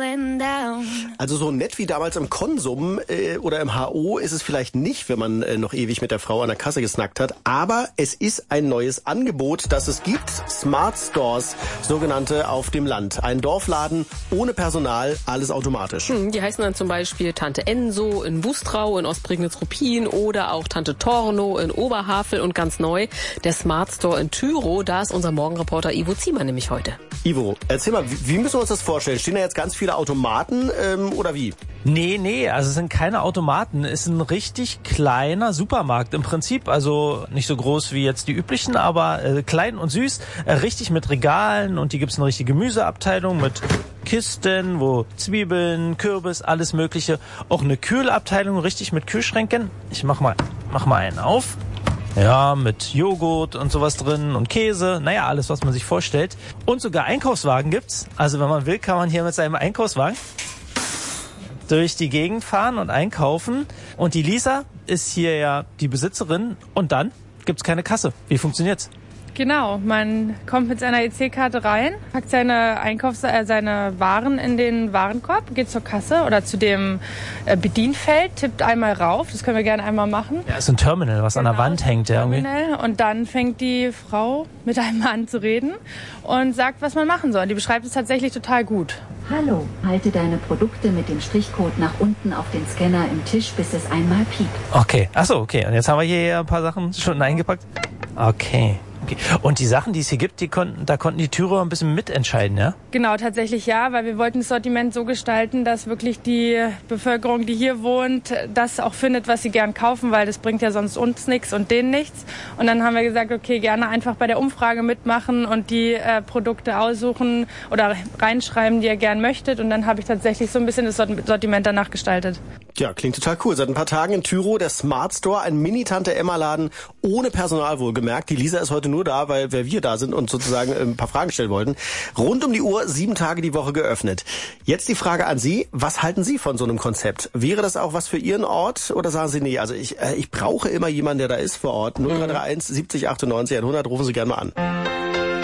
Also so nett wie damals im Konsum oder im HO ist es vielleicht nicht, wenn man noch ewig mit der Frau an der Kasse gesnackt hat. Aber es ist ein neues Angebot, das es gibt. Smart Stores, sogenannte auf dem Land. Ein Dorfladen ohne Personal, alles automatisch. Die heißen dann zum Beispiel Tante Enso in Bustrau, in Ostprignitz-Ruppin oder auch Tante Torno in Oberhavel und ganz neu der Smart Store in Tyrow. Da ist unser Morgenreporter Ivo Ziemer nämlich heute. Ivo, erzähl mal, wie müssen wir uns das vorstellen? Stehen da jetzt ganz viele Automaten oder wie? Nee, also es sind keine Automaten. Es ist ein richtig kleiner Supermarkt im Prinzip. Also nicht so groß wie jetzt die üblichen, aber klein und süß. Richtig mit Regalen und hier gibt's eine richtige Gemüseabteilung mit Kisten, wo Zwiebeln, Kürbis, alles Mögliche. Auch eine Kühlabteilung, richtig mit Kühlschränken. Ich mach mal einen auf. Ja, mit Joghurt und sowas drin und Käse. Naja, alles, was man sich vorstellt. Und sogar Einkaufswagen gibt's. Also wenn man will, kann man hier mit seinem Einkaufswagen durch die Gegend fahren und einkaufen. Und die Lisa ist hier ja die Besitzerin. Und dann gibt's keine Kasse. Wie funktioniert's? Genau, man kommt mit seiner EC-Karte rein, packt seine seine Waren in den Warenkorb, geht zur Kasse oder zu dem Bedienfeld, tippt einmal rauf, das können wir gerne einmal machen. Ja, ist ein Terminal, was an der Wand hängt. Ja, Terminal. Und dann fängt die Frau mit einem an zu reden und sagt, was man machen soll. Die beschreibt es tatsächlich total gut. Hallo, halte deine Produkte mit dem Strichcode nach unten auf den Scanner im Tisch, bis es einmal piept. Okay, okay. Und jetzt haben wir hier ein paar Sachen schon eingepackt. Okay. Und die Sachen, die es hier gibt, da konnten die Tyrower ein bisschen mitentscheiden, ja? Genau, tatsächlich ja, weil wir wollten das Sortiment so gestalten, dass wirklich die Bevölkerung, die hier wohnt, das auch findet, was sie gern kaufen, weil das bringt ja sonst uns nichts und denen nichts. Und dann haben wir gesagt, okay, gerne einfach bei der Umfrage mitmachen und die Produkte aussuchen oder reinschreiben, die ihr gern möchtet. Und dann habe ich tatsächlich so ein bisschen das Sortiment danach gestaltet. Ja, klingt total cool. Seit ein paar Tagen in Tyrow der Smart Store, ein Mini-Tante-Emma-Laden ohne Personal wohlgemerkt. Die Lisa ist heute nur da, weil wir da sind und sozusagen ein paar Fragen stellen wollten. Rund um die Uhr, 7 Tage die Woche geöffnet. Jetzt die Frage an Sie, was halten Sie von so einem Konzept? Wäre das auch was für Ihren Ort oder sagen Sie, nee, also ich brauche immer jemanden, der da ist vor Ort. 0331 70 98 100, rufen Sie gerne mal an.